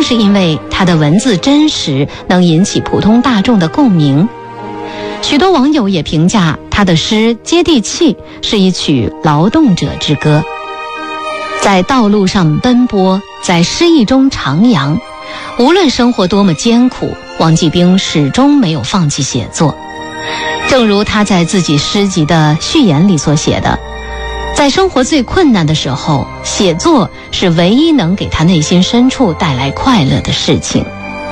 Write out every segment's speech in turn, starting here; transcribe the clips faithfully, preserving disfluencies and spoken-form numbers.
是因为他的文字真实，能引起普通大众的共鸣。许多网友也评价他的诗接地气，是一曲劳动者之歌。在道路上奔波，在诗意中徜徉，无论生活多么艰苦，王继兵始终没有放弃写作。正如他在自己诗集的序言里所写的，在生活最困难的时候，写作是唯一能给他内心深处带来快乐的事情。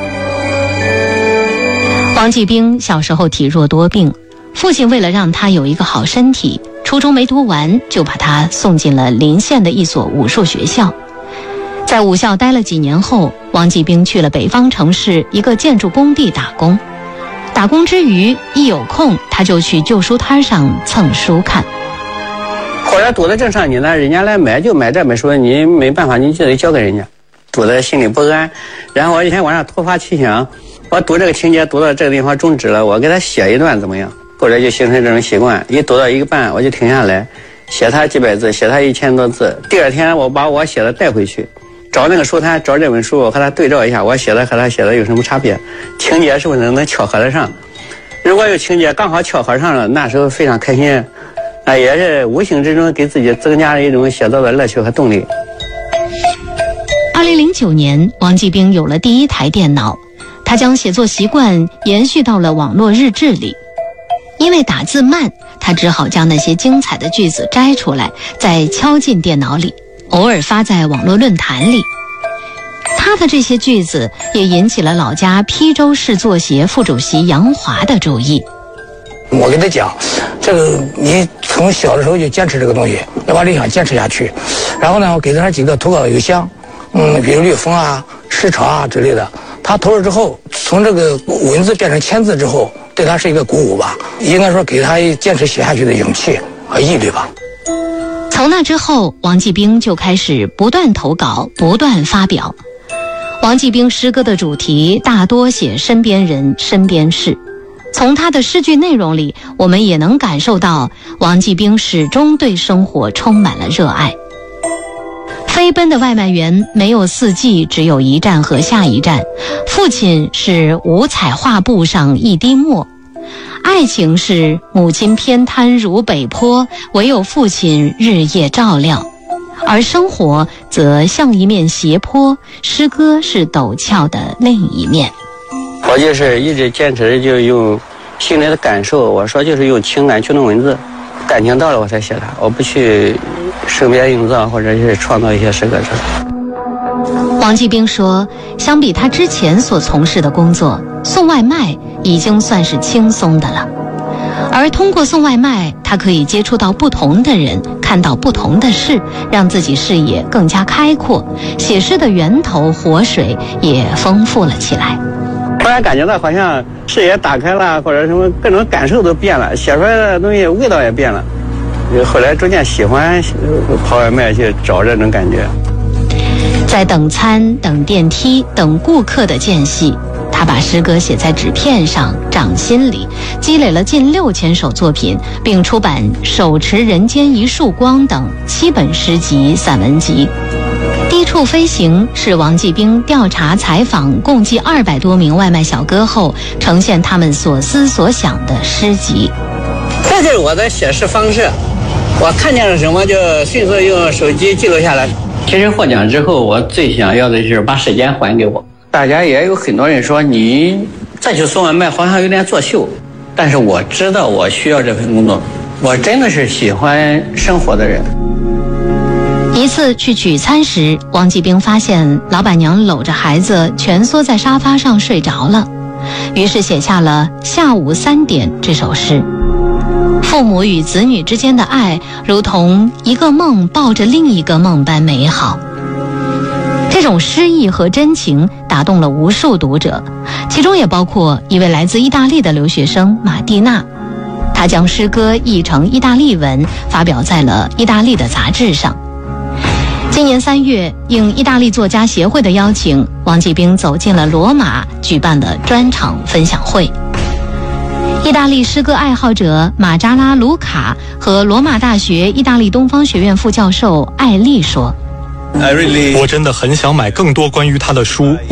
王继兵小时候体弱多病，父亲为了让他有一个好身体，初中没读完就把他送进了邻县的一所武术学校。在武校待了几年后，王继兵去了北方城市一个建筑工地打工。打工之余，一有空他就去旧书摊上蹭书看。 或者读的正上你呢，人家来买就买这本书，你没办法，你就得交给人家，读的心里不安。然后我一天晚上突发奇想，我读这个情节读到这个地方终止了，我给他写一段怎么样？或者就形成这种习惯，一读到一个半我就停下来，写他几百字，写他一千多字。第二天我把我写的带回去，找那个书摊，找这本书，我和他对照一下，我写的和他写的有什么差别，情节是不是能巧合得上？如果有情节刚好巧合上了，那时候非常开心，那也是无形之中给自己增加了一种写作的乐趣和动力。 二零零九年，王继兵有了第一台电脑，他将写作习惯延续到了网络日志里。因为打字慢，他只好将那些精彩的句子摘出来，再敲进电脑里，偶尔发在网络论坛里。他的这些句子也引起了老家邳州市作协副主席杨华的注意。 我跟他讲，这个你从小的时候就坚持这个东西，要把理想坚持下去。然后呢，我给他几个投稿邮箱，嗯，比如绿风啊、市场啊之类的。他投了之后，从这个文字变成签字之后，对他是一个鼓舞吧，应该说给他坚持写下去的勇气和毅力吧。 从那之后，王继兵就开始不断投稿，不断发表。王继兵诗歌的主题大多写身边人、身边事。从他的诗句内容里，我们也能感受到王继兵始终对生活充满了热爱。飞奔的外卖员没有四季，只有一站和下一站。父亲是五彩画布上一滴墨，爱情是母亲偏瘫如北坡，唯有父亲日夜照料。而生活则像一面斜坡，诗歌是陡峭的另一面。 我就是一直坚持就用心里的感受，我说就是用情感去弄文字，感情到了我才写它，我不去生编硬造或者是创造一些诗歌。 王继兵说，相比他之前所从事的工作，送外卖已经算是轻松的了。而通过送外卖，他可以接触到不同的人，看到不同的事，让自己视野更加开阔，写诗的源头活水也丰富了起来。 突然感觉到好像视野打开了，或者什么各种感受都变了，写出来的东西味道也变了。后来逐渐喜欢跑外卖去找这种感觉。 在等餐、等电梯、等顾客的间隙，他把诗歌写在纸片上，掌心里，积累了近六千首作品，并出版《手持人间一束光》等七本诗集、散文集。低处飞行是王继兵调查采访共计二百多名外卖小哥后，呈现他们所思所想的诗集。 这就是我的写诗方式，我看见了什么就迅速用手机记录下来。其实获奖之后，我最想要的就是把时间还给我。大家也有很多人说你再去送外卖好像有点作秀，但是我知道我需要这份工作，我真的是喜欢生活的人。 一次去取餐时，王继兵发现老板娘搂着孩子蜷缩在沙发上睡着了，于是写下了《下午三点》这首诗。父母与子女之间的爱，如同一个梦抱着另一个梦般美好。这种诗意和真情打动了无数读者，其中也包括一位来自意大利的留学生马蒂娜。她将诗歌译成意大利文，发表在了意大利的杂志上。今年三月，应意大利作家协会的邀请，王继兵走进了罗马，举办了专场分享会。意大利诗歌爱好者马扎拉卢卡和罗马大学意大利东方学院副教授艾丽说， 我真的很想买更多关于他的书。